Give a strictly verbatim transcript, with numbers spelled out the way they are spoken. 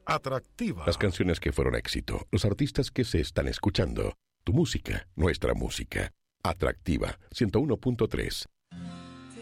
Atractiva. Las canciones que fueron éxito, los artistas que se están escuchando, tu música, nuestra música. Atractiva, ciento uno punto tres.